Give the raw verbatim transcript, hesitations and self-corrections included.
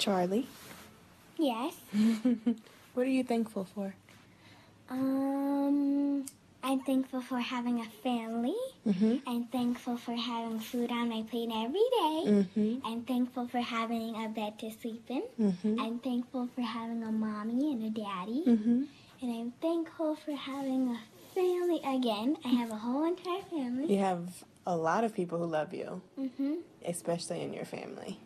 Charlie. Yes. What are you thankful for? Um, I'm thankful for having a family. Mm-hmm. I'm thankful for having food on my plate every day. Mm-hmm. I'm thankful for having a bed to sleep in. Mm-hmm. I'm thankful for having a mommy and a daddy. Mm-hmm. And I'm thankful for having a family again. I have a whole entire family. You have a lot of people who love you, Mm-hmm. especially in your family.